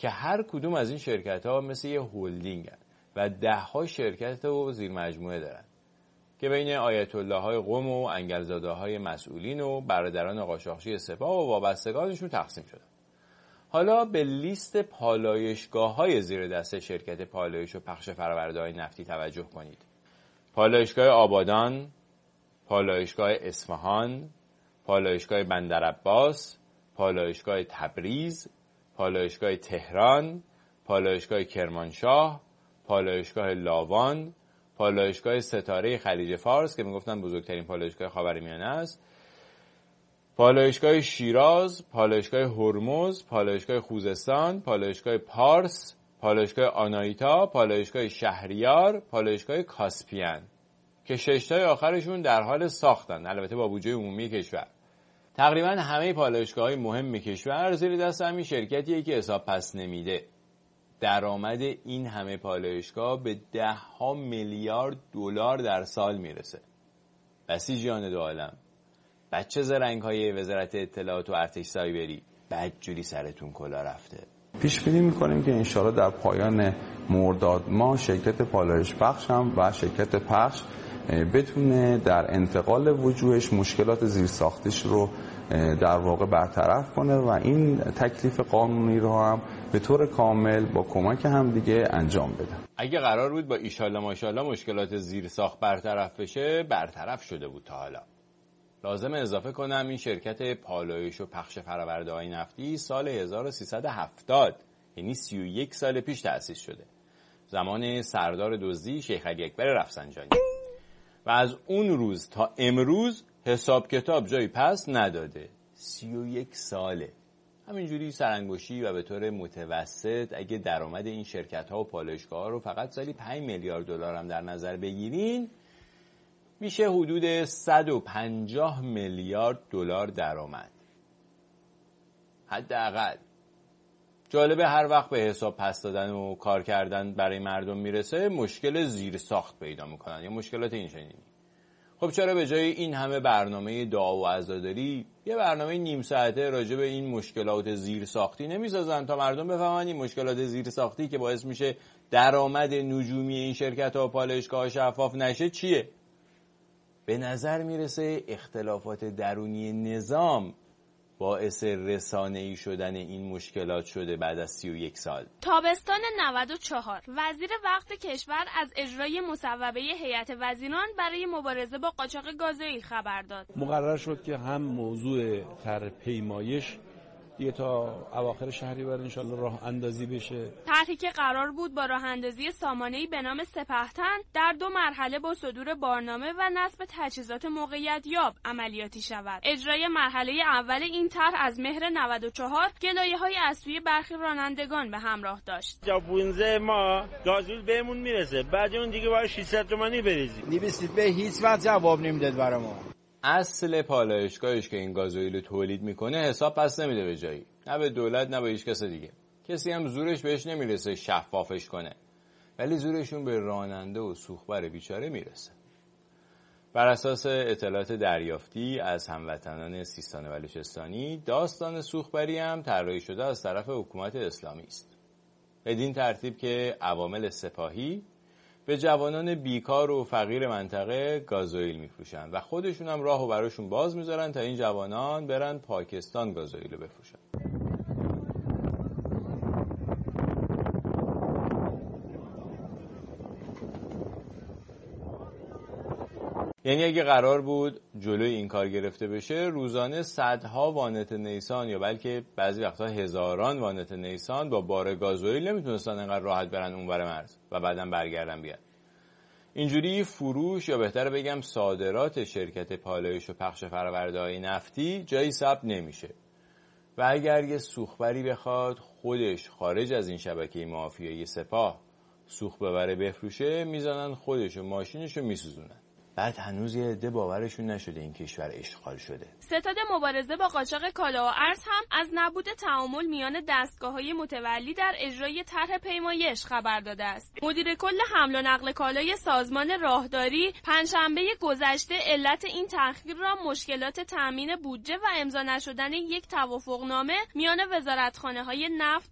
که هر کدوم از این شرکت‌ها مثل یه هلدینگن و 10 شرکت و زیر مجموعه دارن که بین آیت الله‌های قم و انگلزاده‌های مسئولین و برادران قاچاقچی سپاه و وابستگانشون تقسیم شدن. حالا به لیست پالایشگاه‌های زیر دست شرکت پالایش و پخش فرآورده‌های نفتی توجه کنید. پالایشگاه آبادان، پالایشگاه اصفهان، پالایشگاه بندرعباس، پالایشگاه تبریز، پالایشگاه تهران، پالایشگاه کرمانشاه، پالایشگاه لاوان، پالایشگاه ستاره خلیج فارس که میگفتن بزرگترین پالایشگاه خاورمیانه است، پالایشگاه شیراز، پالایشگاه هرمز، پالایشگاه خوزستان، پالایشگاه پارس، پالایشگاه آناهیتا، پالایشگاه شهریار، پالایشگاه کاسپیان که 6 تای آخرشون در حال ساختن، البته با بودجه عمومی کشور. تقریبا همه پالایشگاه‌های مهم کشور زیر دست همین شرکتیه که حساب پس نمیده. درآمد این همه پالایشگاه به 10 میلیارد دلار در سال میرسه. بسیجیان دو عالم، بچه زرنگ‌های وزارت اطلاعات و ارتش سایبری، بدجوری سرتون کلا رفته. پیش بینی می‌کنیم که انشالله در پایان مرداد ماه شرکت پالایش پخش هم و شرکت پخش بتونه در انتقال وجوهش مشکلات زیرساختیش رو در واقع برطرف کنه و این تکلیف قانونی رو هم به طور کامل با کمک هم دیگه انجام بده. اگه قرار بود با ایشالله ماشالله مشکلات زیرساخت برطرف بشه، برطرف شده بود تا حالا. لازم اضافه کنم این شرکت پالایش و پخش فرآورده‌های نفتی سال 1370 یعنی 31 سال پیش تأسیس شده، زمان سردار دزدی شیخ علی اکبر رفسنجانی، و از اون روز تا امروز حساب کتاب جایی پس نداده. 31 ساله. همینجوری سرانگشتی و به طور متوسط اگه درآمد این شرکت‌ها و پالایشگاه‌ها رو فقط سالی 5 میلیارد دلار هم در نظر بگیرین، میشه حدود 150 میلیارد دلار درآمد. حداقل. جالبه هر وقت به حساب پس دادن و کار کردن برای مردم میرسه مشکل زیر ساخت پیدا میکنن یا مشکلات این چنینی. خب چرا به جای این همه برنامه دعا و عزاداری یه برنامه نیم ساعته راجع به این مشکلات زیر ساختی نمیسازن تا مردم بفهمن این مشکلات زیر ساختی که باعث میشه درآمد نجومی این شرکت‌ها و پالایشگاه‌ها شفاف نشه چیه؟ به نظر میرسه اختلافات درونی نظام باعث رسانه‌ای شدن این مشکلات شده بعد از 31 سال. تابستان 94 وزیر وقت کشور از اجرای مصوبه هیئت وزیران برای مبارزه با قاچاق گازوئیل خبر داد. مقرر شد که هم موضوع طرح پیمایش دیگه تا اواخر شهریور انشالله راه اندازی بشه. طرحی که قرار بود با راه اندازی سامانه‌ای به نام سپهتن در 2 مرحله با صدور بارنامه و نصب تجهیزات موقعیت یاب عملیاتی شود. اجرای مرحله اول این طرح از مهر 94 گلایه‌های از سوی برخی رانندگان به همراه داشت. تا 15 ماه گازوئیل بهمون میرسه، بعد اون دیگه باید 600 تومانی بریزیم. 200 به هیچ وقت جواب نمیداد برامون. اصل پالایشگاهش که این گازوئیل رو تولید میکنه حساب پس نمیده به جایی، نه به دولت نه به هیچ کس دیگه. کسی هم زورش بهش نمیرسه شفافش کنه، ولی زورشون به راننده و سوخبر بیچاره میرسه. بر اساس اطلاعات دریافتی از هموطنان سیستان و بلوچستانی، داستان سوخبری هم طراحی شده از طرف حکومت اسلامی است، بدین ترتیب که عوامل سپاهی به جوانان بیکار و فقیر منطقه گازوئیل میفروشن و خودشون هم راهو براشون باز میذارن تا این جوانان برن پاکستان گازوئیل رو بفروشن. یعنی اگه قرار بود جلوی این کار گرفته بشه، روزانه صدها وانت نیسان یا بلکه بعضی وقتا هزاران وانت نیسان با بار گازوئیل نمیتونستن انقدر راحت برن اونور مرز و بعداً برگردن بیان. اینجوری فروش یا بهتر بگم صادرات شرکت پالایش و پخش فرآورده‌های نفتی جایی ثبت نمیشه و اگر یه سوخبری بخواد خودش خارج از این شبکه مافیایی سپاه سوخت ببره بفروشه، میزنن خودش و ماشینش رو میسوزونن. بعد هنوز یه عده باورشون نشده این کشور اشغال شده. ستاد مبارزه با قاچاق کالا و ارز هم از نبود تعامل میان دستگاه‌های متولی در اجرای طرح پیمایش خبر داده است. مدیر کل حمل و نقل کالای سازمان راهداری پنجشنبه گذشته علت این تأخیر را مشکلات تامین بودجه و امضا نشدن یک توافقنامه میان وزارتخانه‌های نفت